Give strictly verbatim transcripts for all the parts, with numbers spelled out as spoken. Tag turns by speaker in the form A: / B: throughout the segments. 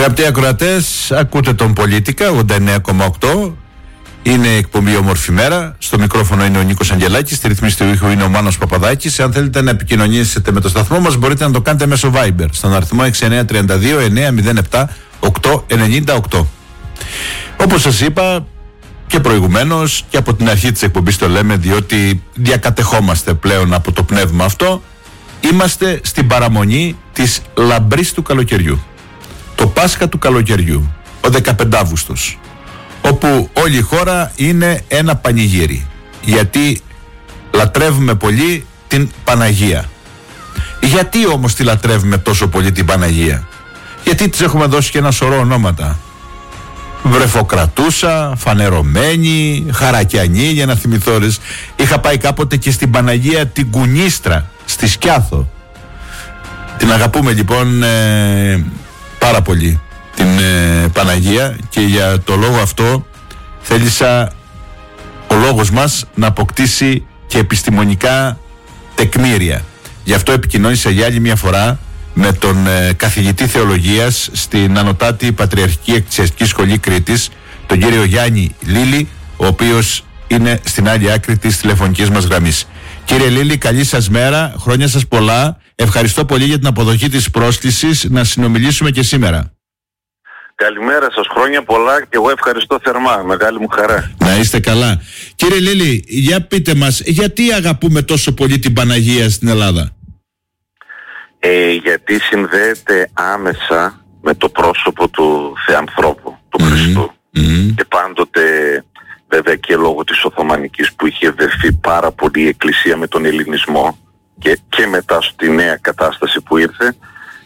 A: Αγαπητοί ακροατές, ακούτε τον Πολίτικα ογδόντα εννέα κόμμα οκτώ. Είναι εκπομπή Όμορφη Μέρα. Στο μικρόφωνο είναι ο Νίκος Αγγελάκης. Στη ρυθμίση του ήχου είναι ο Μάνος Παπαδάκης. Αν θέλετε να επικοινωνήσετε με το σταθμό μας, μπορείτε να το κάνετε μέσω Viber στον αριθμό έξι εννέα τρία δύο εννέα μηδέν επτά οκτώ εννιά οκτώ. Όπως σας είπα και προηγουμένως και από την αρχή της εκπομπής το λέμε, διότι διακατεχόμαστε πλέον από το πνεύμα αυτό. Είμαστε στην παραμονή της λαμπρής του καλοκαιριού. Το Πάσχα του καλοκαιριού, ο δεκαπέντε Αυγούστος, όπου όλη η χώρα είναι ένα πανηγύρι, γιατί λατρεύουμε πολύ την Παναγία. Γιατί όμως τη λατρεύουμε τόσο πολύ την Παναγία? Γιατί της έχουμε δώσει και ένα σωρό ονόματα. Βρεφοκρατούσα, Φανερωμένη, Χαρακιανή, για να θυμηθώρες. Είχα πάει κάποτε και στην Παναγία την Κουνίστρα, στη Σκιάθο. Την αγαπούμε λοιπόν ε, πάρα πολύ την ε, Παναγία, και για το λόγο αυτό θέλησα ο λόγος μας να αποκτήσει και επιστημονικά τεκμήρια. Γι' αυτό επικοινώνησα για άλλη μια φορά με τον ε, καθηγητή θεολογίας στην Ανωτάτη Πατριαρχική Εκκλησιαστική Σχολή Κρήτης, τον κύριο Γιάννη Λίλη, ο οποίος είναι στην άλλη άκρη της τηλεφωνικής μας γραμμής. Κύριε Λίλη, καλή σας μέρα, χρόνια σας πολλά. Ευχαριστώ πολύ για την αποδοχή της πρόσκλησης να συνομιλήσουμε και σήμερα.
B: Καλημέρα σας, χρόνια πολλά, και εγώ ευχαριστώ θερμά, μεγάλη μου χαρά.
A: Να είστε καλά. Κύριε Λίλη, για πείτε μας, γιατί αγαπούμε τόσο πολύ την Παναγία στην Ελλάδα?
B: Ε, γιατί συνδέεται άμεσα με το πρόσωπο του Θεανθρώπου, του mm-hmm. Χριστού. Mm-hmm. Και πάντοτε, βέβαια και λόγω της Οθωμανικής που είχε δερθεί πάρα πολύ η Εκκλησία με τον Ελληνισμό, και, και μετά στη νέα κατάσταση που ήρθε,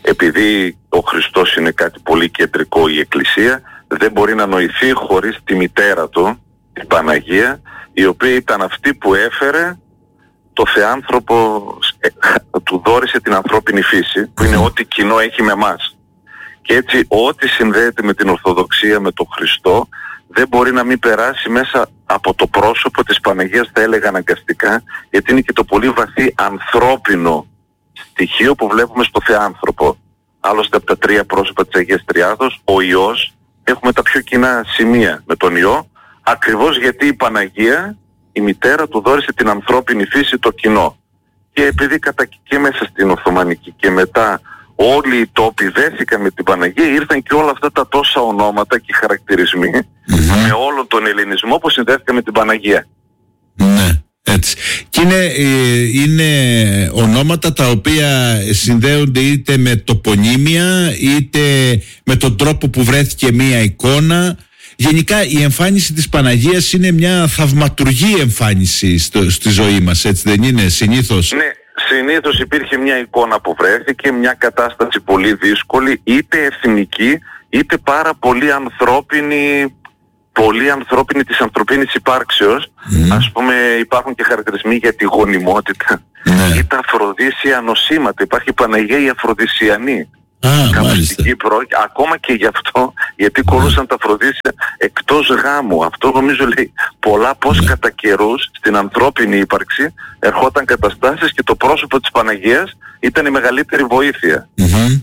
B: επειδή ο Χριστός είναι κάτι πολύ κεντρικό, η Εκκλησία δεν μπορεί να νοηθεί χωρίς τη μητέρα του, την Παναγία, η οποία ήταν αυτή που έφερε το Θεάνθρωπο, ε, του δώρισε την ανθρώπινη φύση, που είναι ό,τι κοινό έχει με εμάς. Και έτσι ό,τι συνδέεται με την Ορθοδοξία, με τον Χριστό, δεν μπορεί να μην περάσει μέσα από το πρόσωπο της Παναγίας, θα έλεγα αναγκαστικά, γιατί είναι και το πολύ βαθύ ανθρώπινο στοιχείο που βλέπουμε στο Θεάνθρωπο. Άλλωστε από τα τρία πρόσωπα της Αγίας Τριάδος, ο Υιός, έχουμε τα πιο κοινά σημεία με τον Υιό, ακριβώς γιατί η Παναγία, η μητέρα, του δώρισε την ανθρώπινη φύση, το κοινό. Και επειδή κατά και μέσα στην Οθωμανική και μετά όλοι οι τόποι δέθηκαν με την Παναγία, ήρθαν και όλα αυτά τα τόσα ονόματα και χαρακτηρισμοί mm-hmm. με όλο τον ελληνισμό που συνδέθηκαν με την Παναγία.
A: Ναι, έτσι. Και είναι, είναι ονόματα τα οποία συνδέονται είτε με τοπονύμια, είτε με τον τρόπο που βρέθηκε μία εικόνα. Γενικά η εμφάνιση της Παναγίας είναι μια θαυματουργή εμφάνιση στο, στη ζωή μας, έτσι δεν είναι συνήθως?
B: Ναι, συνήθως υπήρχε μια εικόνα που βρέθηκε, μια κατάσταση πολύ δύσκολη, είτε εθνική, είτε πάρα πολύ ανθρώπινη, πολύ ανθρώπινη της ανθρωπίνης υπάρξεως. Mm. Ας πούμε υπάρχουν και χαρακτηρισμοί για τη γονιμότητα mm. ή τα αφροδίσια νοσήματα. Υπάρχει η Παναγία η Αφροδισιανή.
A: Ah,
B: στην Κύπρο, ακόμα και γι' αυτό, γιατί κολούσαν τα Αφροδίσια εκτός γάμου. Αυτό νομίζω λέει πολλά, πως κατά καιρούς στην ανθρώπινη ύπαρξη ερχόταν καταστάσεις και το πρόσωπο της Παναγίας ήταν η μεγαλύτερη βοήθεια.
A: Mm-hmm.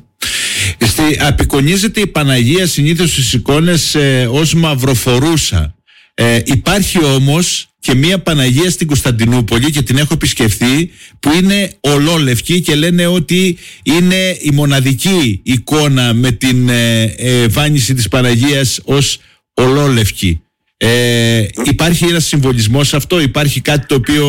A: Στη, απεικονίζεται η Παναγία συνήθως στις εικόνες ε, ως μαυροφορούσα. Ε, υπάρχει όμως και μία Παναγία στην Κωνσταντινούπολη, και την έχω επισκεφθεί, που είναι ολόλευκη, και λένε ότι είναι η μοναδική εικόνα με την ε, εμφάνιση της Παναγίας ως ολόλευκη. Ε, υπάρχει ένας συμβολισμός σε αυτό? Υπάρχει κάτι το οποίο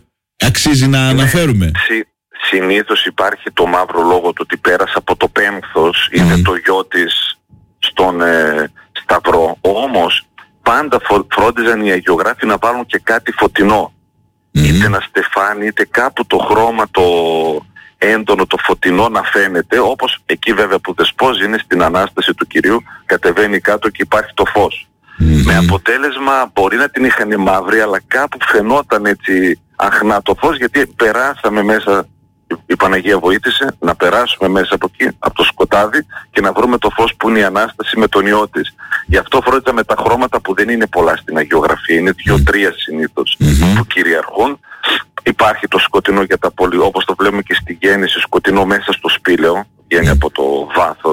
A: αξίζει να αναφέρουμε?
B: Συ, συνήθως υπάρχει το μαύρο λόγο του ότι πέρασε από το πένθος, mm. είναι το γιο της στον ε, Σταυρό. Όμως πάντα φρόντιζαν οι αγιογράφοι να βάλουν και κάτι φωτεινό. Mm-hmm. Είτε ένα στεφάνι, είτε κάπου το χρώμα το έντονο, το φωτεινό να φαίνεται, όπως εκεί βέβαια που δεσπόζει είναι στην Ανάσταση του Κυρίου, κατεβαίνει κάτω και υπάρχει το φως. Mm-hmm. Με αποτέλεσμα μπορεί να την είχαν μαύρη, αλλά κάπου φαινόταν έτσι αχνά το φως, γιατί περάσαμε μέσα, η Παναγία βοήθησε να περάσουμε μέσα από εκεί, από το σκοτάδι, και να βρούμε το φως που είναι η Ανάσταση με τον Υιό της. Γι' αυτό φρόντιζα με τα χρώματα που δεν είναι πολλά στην αγιογραφία, είναι δύο-τρία συνήθως mm-hmm. που κυριαρχούν. Υπάρχει το σκοτεινό για τα πολύ, όπως το βλέπουμε και στη γέννηση, σκοτεινό μέσα στο σπήλαιο, βγαίνει από το βάθος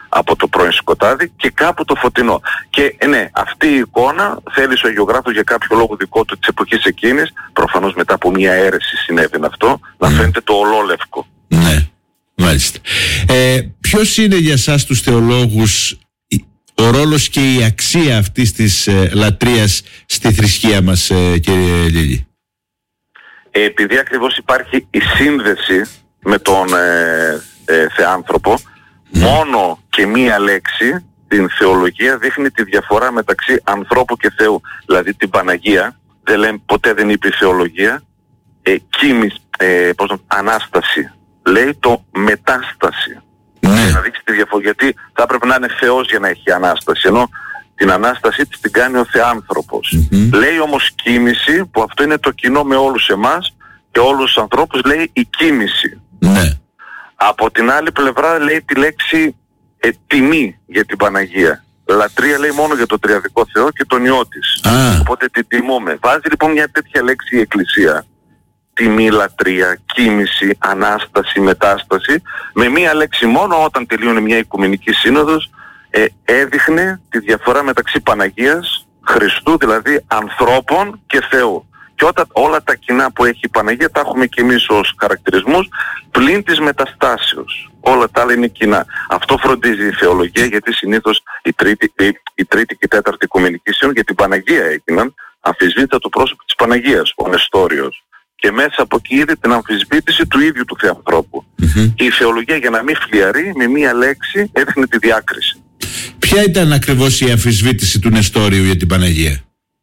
B: από το πρώην σκοτάδι και κάπου το φωτεινό. Και ε, ναι, αυτή η εικόνα θέλησε ο αγιογράφος για κάποιο λόγο δικό του της εποχής εκείνης, προφανώς μετά από μια αίρεση συνέβαινε αυτό, mm. να φαίνεται το ολόλευκο.
A: Ναι, μάλιστα. Ε, ποιος είναι για εσάς τους θεολόγους ο ρόλος και η αξία αυτής της ε, λατρείας στη θρησκεία μας, ε, κύριε Λίλη?
B: Ε, επειδή ακριβώς υπάρχει η σύνδεση με τον ε, ε, θεάνθρωπο, mm. μόνο και μία λέξη, την θεολογία, δείχνει τη διαφορά μεταξύ ανθρώπου και Θεού. Δηλαδή την Παναγία, δεν λέμε, ποτέ δεν είπε η θεολογία, ε, κοίμης, ε, πώς να, Ανάσταση. Λέει το μετάσταση.
A: Ναι.
B: Να δείξει τη διαφορά, γιατί θα έπρεπε να είναι Θεός για να έχει Ανάσταση, ενώ την Ανάστασή της την κάνει ο θεάνθρωπος. Mm-hmm. Λέει όμως κοίμηση, που αυτό είναι το κοινό με όλους εμάς και όλους τους ανθρώπους, λέει η κοίμηση.
A: Ναι.
B: Από την άλλη πλευρά λέει τη λέξη ε, τιμή για την Παναγία. Λατρεία λέει μόνο για το τριαδικό Θεό και τον Υιό της. Ah. Οπότε την τιμούμε. Βάζει λοιπόν μια τέτοια λέξη η Εκκλησία. Τιμή, λατρεία, κοίμηση, Ανάσταση, μετάσταση. Με μία λέξη μόνο, όταν τελείωνε μια Οικουμενική Σύνοδος, ε, έδειχνε τη διαφορά μεταξύ Παναγίας, Χριστού, δηλαδή ανθρώπων και Θεού. Και όταν όλα τα κοινά που έχει η Παναγία τα έχουμε και εμείς ως χαρακτηρισμούς, πλην της μεταστάσεως. Όλα τα άλλα είναι κοινά. Αυτό φροντίζει η θεολογία, γιατί συνήθως η τρίτη, η, η τρίτη και η τέταρτη Οικουμενική Σύνοδο για την Παναγία έγιναν, αμφισβήτητα το πρόσωπο της Παναγίας, ο Νεστόριος. Και μέσα από εκεί είδε την αμφισβήτηση του ίδιου του θεανθρώπου. Mm-hmm. Και η θεολογία, για να μην φλιαρεί, με μία λέξη έδειχνε τη διάκριση.
A: Ποια ήταν ακριβώς η αμφισβήτηση του Νεστόριου για την Παναγία?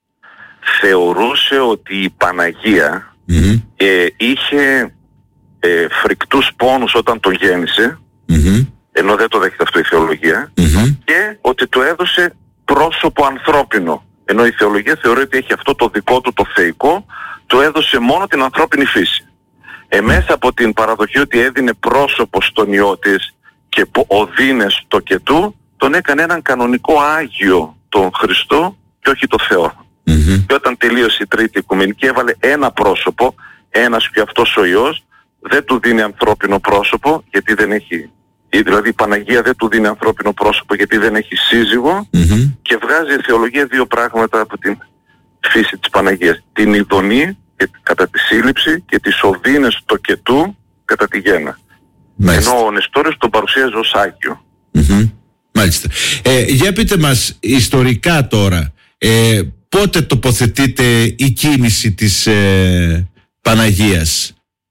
B: Θεωρούσε ότι η Παναγία mm-hmm. ε, είχε ε, φρικτούς πόνους όταν τον γέννησε, mm-hmm. ενώ δεν το δέχεται αυτό η θεολογία, mm-hmm. και ότι του έδωσε πρόσωπο ανθρώπινο, ενώ η θεολογία θεωρεί ότι έχει αυτό το δικό του το θεϊκό, του έδωσε μόνο την ανθρώπινη φύση. Ε, μέσα από την παραδοχή ότι έδινε πρόσωπο στον Υιό της και οδύνες το και του, τον έκανε έναν κανονικό Άγιο τον Χριστό και όχι το Θεό. Mm-hmm. Και όταν τελείωσε η Τρίτη Οικουμενική έβαλε ένα πρόσωπο, ένας και αυτός ο Υιός, δεν του δίνει ανθρώπινο πρόσωπο γιατί δεν έχει, δηλαδή η Παναγία δεν του δίνει ανθρώπινο πρόσωπο γιατί δεν έχει σύζυγο, mm-hmm. και βγάζει η θεολογία δύο πράγματα από την φύση της Παναγίας. Την ειδονή κατά τη σύλληψη και τις οδύνες το και του κατά τη γέννα. Μάλιστα. Ενώ ο Νεστόριος τον παρουσίαζε ως Άγιο.
A: Mm-hmm. Μάλιστα. Ε, για πείτε μας ιστορικά τώρα, ε, πότε τοποθετείται η κοίμηση της ε, Παναγίας?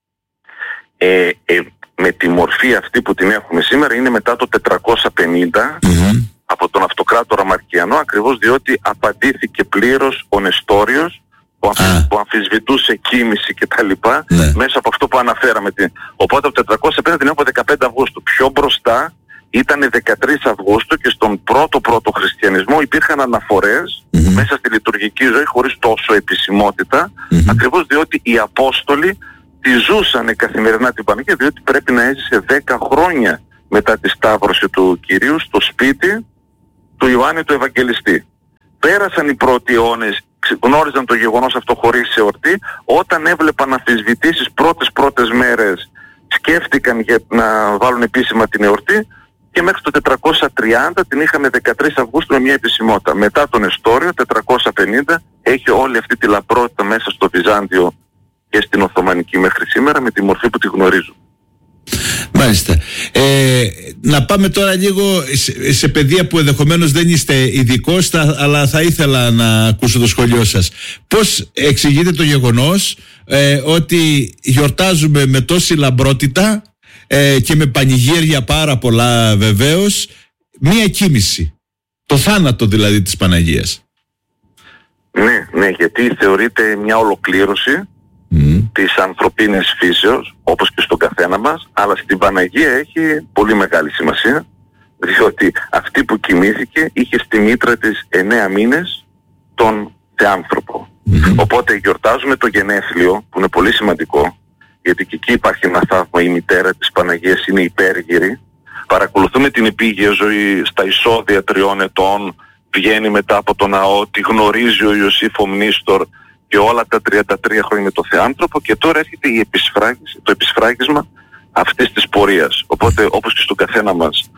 B: Ε, ε, με τη μορφή αυτή που την έχουμε σήμερα είναι μετά το τετρακόσια πενήντα, mm-hmm. από τον Αυτοκράτορα Μαρκιανό, ακριβώς διότι απαντήθηκε πλήρως ο Νεστόριος που, αμφι... που αμφισβητούσε κοίμηση και τα λοιπά, ναι. μέσα από αυτό που αναφέραμε. Οπότε από το τετρακόσια πενήντα την έχουμε δεκαπέντε Αυγούστου. Πιο μπροστά ήταν δεκατρείς Αυγούστου και στον πρώτο πρώτο χριστιανισμό υπήρχαν αναφορές mm-hmm. μέσα στη λειτουργική ζωή χωρίς τόσο επισημότητα, mm-hmm. ακριβώς διότι οι Απόστολοι τη ζούσαν καθημερινά την Παναγία, διότι πρέπει να έζησε δέκα χρόνια μετά τη σταύρωση του Κυρίου στο σπίτι του Ιωάννη του Ευαγγελιστή. Πέρασαν οι πρώτοι αιώνες, γνώριζαν το γεγονός αυτό χωρίς εορτή, όταν έβλεπαν αμφισβητήσεις πρώτες πρώτες μέρες σκέφτηκαν για να βάλουν επίσημα την εορτή και μέχρι το τετρακόσια τριάντα την είχαμε δεκατρείς Αυγούστου με μια επισημότητα. Μετά τον Νεστόριο, τετρακόσια πενήντα, έχει όλη αυτή τη λαπρότητα μέσα στο Βυζάντιο και στην Οθωμανική μέχρι σήμερα με τη μορφή που τη γνωρίζουν.
A: Μάλιστα. Ε, να πάμε τώρα λίγο σε, σε παιδεία που ενδεχομένως δεν είστε ειδικός, αλλά θα ήθελα να ακούσω το σχόλιο σας. Πώς εξηγείτε το γεγονός ε, ότι γιορτάζουμε με τόση λαμπρότητα ε, και με πανηγύρια πάρα πολλά βεβαίως μία κοίμηση, το θάνατο δηλαδή της Παναγίας?
B: Ναι, ναι, γιατί θεωρείται μια ολοκλήρωση Mm. της ανθρωπίνης φύσεως, όπως και στον καθένα μας, αλλά στην Παναγία έχει πολύ μεγάλη σημασία, διότι αυτή που κοιμήθηκε είχε στη μήτρα της εννέα μήνες τον θεάνθρωπο. Mm-hmm. Οπότε γιορτάζουμε το γενέθλιο, που είναι πολύ σημαντικό, γιατί και εκεί υπάρχει ένα θαύμα, η μητέρα της Παναγίας είναι υπέργυρη. Παρακολουθούμε την επίγεια ζωή στα εισόδια τριών ετών, βγαίνει μετά από το ναό, τη γνωρίζει ο Ιωσήφ ο Μνήστορ και όλα τα τριάντα τρία χρόνια το θεάνθρωπο, και τώρα έρχεται η επισφράγιση, το επισφράγισμα αυτής της πορείας. Οπότε όπως και στον καθένα μας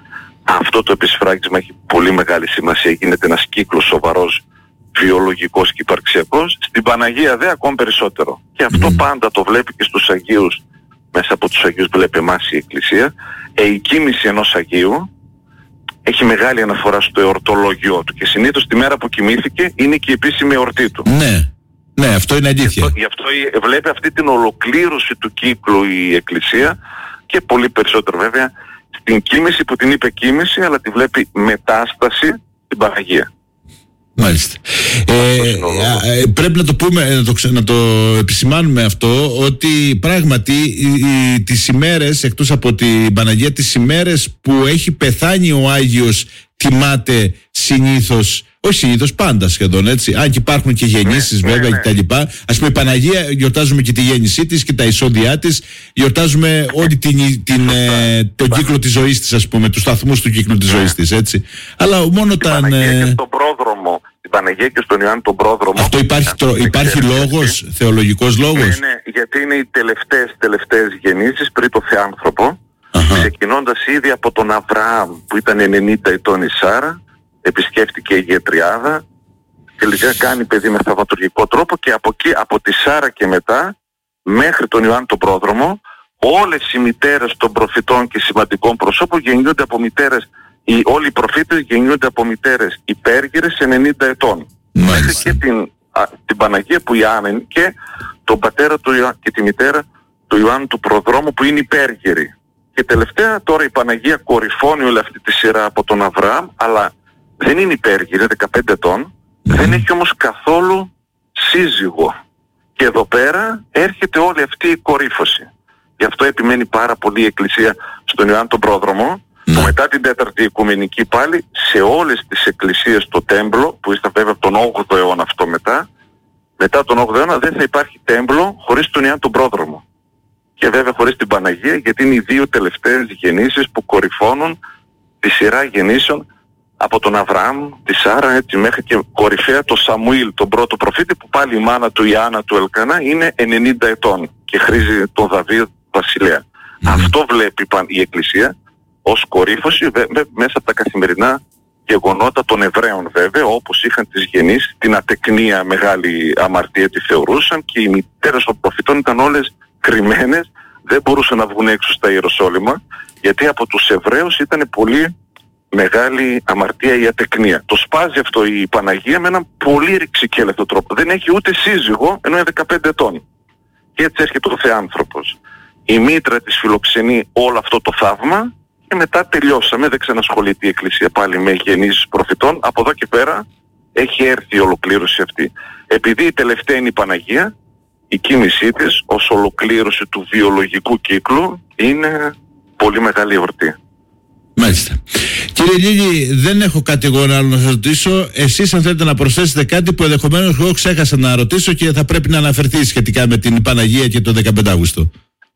B: Αυτό το επισφράγισμα έχει πολύ μεγάλη σημασία, γίνεται ένας κύκλος σοβαρός, βιολογικός και υπαρξιακός. Στην Παναγία δε ακόμη περισσότερο. Και αυτό mm. πάντα το βλέπει και στους Αγίους, μέσα από τους Αγίους βλέπει εμάς η Εκκλησία. Ε, η κοίμηση ενός Αγίου έχει μεγάλη αναφορά στο εορτολόγιό του και συνήθως τη μέρα που κοιμήθηκε είναι και η επίσημη εορτή του.
A: Ναι, ναι, αυτό είναι αλήθεια.
B: Γι' αυτό, γι' αυτό βλέπει αυτή την ολοκλήρωση του κύκλου η Εκκλησία και πολύ περισσότερο βέβαια στην κοίμηση που την είπε κοίμηση, αλλά τη βλέπει μετάσταση στην Παναγία.
A: Μάλιστα. Ε, ε, πρέπει να το πούμε, να το, να το επισημάνουμε αυτό, ότι πράγματι οι, οι, τις ημέρες, εκτός από την Παναγία, τις ημέρες που έχει πεθάνει ο Άγιος τιμάται συνήθως, όχι συνήθως, πάντα σχεδόν, έτσι. Αν και υπάρχουν και γεννήσεις ναι, βέβαια ναι, ναι. και τα λοιπά. Ας πούμε η Παναγία γιορτάζουμε και τη γέννησή της και τα εισόδια της, γιορτάζουμε όλη την, την, ε, τον κύκλο της ζωής της, ας πούμε, τους σταθμούς του κύκλου της ζωής της, έτσι. Αλλά μόνο όταν...
B: Την Παναγία και στον πρόδρομο, την Παναγία και στον Ιωάννη τον πρόδρομο.
A: Αυτό υπάρχει, το, υπάρχει λόγος, θεολογικός λόγος.
B: Ναι, ναι, γιατί είναι οι τελευταίες, τελευταίες γεννήσεις πριν το Θεάνθρωπο, ξεκινώντας ήδη από τον Αβραάμ που ήταν ενενήντα ετών η Σάρα, επισκέφτηκε η Αιγαιτριάδα, τελικά κάνει παιδί με θαυματουργικό τρόπο και από εκεί, από τη Σάρα και μετά, μέχρι τον Ιωάννη τον πρόδρομο, όλες οι μητέρες των προφητών και σημαντικών προσώπων γεννιούνται από μητέρες, οι, όλοι οι προφήτες γεννιούνται από μητέρες υπέργυρες ενενήντα ετών. Μέχρι και την, α, την Παναγία που Ιωάννη και τον πατέρα του Ιωάννη και τη μητέρα του Ιωάννου του προδρόμου που είναι υπέργυροι. Και τελευταία τώρα η Παναγία κορυφώνει όλη αυτή τη σειρά από τον Αβραάμ, αλλά δεν είναι υπέργυρη, δεκαπέντε ετών, δεν έχει όμως καθόλου σύζυγο. Και εδώ πέρα έρχεται όλη αυτή η κορύφωση. Γι' αυτό επιμένει πάρα πολύ η Εκκλησία στον Ιωάννη τον πρόδρομο, που μετά την τέταρτη οικουμενική πάλι σε όλες τις εκκλησίες στο τέμπλο, που ήταν βέβαια από τον όγδοο αιώνα αυτό μετά, μετά τον όγδοο αιώνα δεν θα υπάρχει τέμπλο χωρίς τον Ιωάννη τον πρόδρομο. Και βέβαια χωρίς την Παναγία, γιατί είναι οι δύο τελευταίες γεννήσεις που κορυφώνουν τη σειρά γεννήσεων από τον Αβραάμ, τη Σάρα, έτσι μέχρι και κορυφαία το Σαμουήλ, τον πρώτο προφήτη, που πάλι η μάνα του Ιάννα του Ελκανά είναι ενενήντα ετών και χρήζει τον Δαβίδ βασιλέα. Mm. Αυτό βλέπει η Εκκλησία ως κορύφωση βε, βε, μέσα από τα καθημερινά γεγονότα των Εβραίων βέβαια, όπως είχαν τις γεννήσεις, την ατεκνία μεγάλη αμαρτία τη θεωρούσαν και οι μητέρες των προφητών ήταν όλες κρυμμένες, δεν μπορούσαν να βγουν έξω στα Ιεροσόλυμα, γιατί από τους Εβραίους ήταν πολύ μεγάλη αμαρτία η ατεκνία. Το σπάζει αυτό η Παναγία με έναν πολύ ρηξικέλευτο τρόπο. Δεν έχει ούτε σύζυγο, ενώ είναι δεκαπέντε ετών. Και έτσι έρχεται ο Θεάνθρωπος. Η μήτρα της φιλοξενεί όλο αυτό το θαύμα και μετά τελειώσαμε, δεν ξανασχολείται η Εκκλησία πάλι με γεννήσεις προφητών. Από εδώ και πέρα έχει έρθει η ολοκλήρωση αυτή. Επειδή η τελευταία είναι η Παναγία, η κοίμησή της ως ολοκλήρωση του βιολογικού κύκλου είναι πολύ μεγάλη εορτή.
A: Μάλιστα. Κύριε Λίλη, δεν έχω κάτι εγώ άλλο να σας ρωτήσω. Εσείς αν θέλετε να προσθέσετε κάτι που ενδεχομένως εγώ ξέχασα να ρωτήσω και θα πρέπει να αναφερθεί σχετικά με την Παναγία και τον δεκαπέντε Αυγούστου.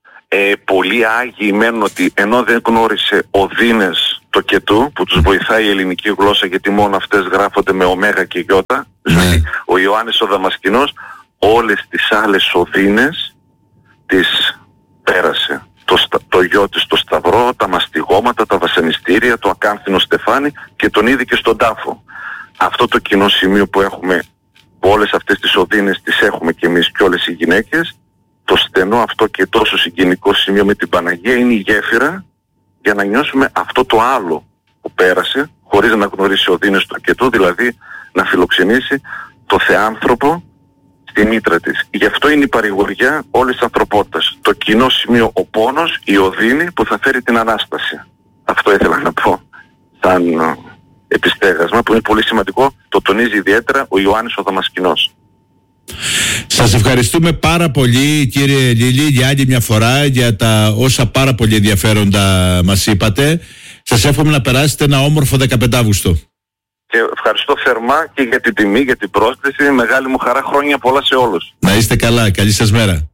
B: Ε, πολλοί Άγιοι μένουν ότι ενώ δεν γνώρισε ο Δίνες το Κετού, που τους βοηθάει η ελληνική γλώσσα γιατί μόνο αυτές γράφονται με ωμέγα και γιώτα, δηλαδή ο Ιωάννης ο Δαμασκηνός όλες τις άλλες οδύνες τις πέρασε. Το, το γιο της το Σταυρό, τα μαστιγώματα, τα βασανιστήρια, το ακάνθινο στεφάνι και τον είδε και στον τάφο. Αυτό το κοινό σημείο που έχουμε, που όλες αυτές τις οδύνες τις έχουμε και εμείς και όλες οι γυναίκες, το στενό αυτό και τόσο συγγενικό σημείο με την Παναγία είναι η γέφυρα για να νιώσουμε αυτό το άλλο που πέρασε, χωρίς να γνωρίσει οδύνες του Αρκετού, δηλαδή να φιλοξενήσει το Θεάνθρωπο στη μήτρα της. Γι' αυτό είναι η παρηγοριά όλης της ανθρωπότητας. Το κοινό σημείο, ο πόνος, η οδύνη που θα φέρει την Ανάσταση. Αυτό ήθελα να πω σαν επιστέγασμα που είναι πολύ σημαντικό, το τονίζει ιδιαίτερα ο Ιωάννης ο Δαμασκηνός.
A: Σας ευχαριστούμε πάρα πολύ κύριε Λίλη για άλλη μια φορά για τα όσα πάρα πολύ ενδιαφέροντα μας είπατε. Σας εύχομαι να περάσετε ένα όμορφο δεκαπέντε Αυγούστου.
B: Και ευχαριστώ θερμά και για την τιμή, για την πρόσκληση. Μεγάλη μου χαρά, χρόνια πολλά σε όλους.
A: Να είστε καλά, καλή σας μέρα.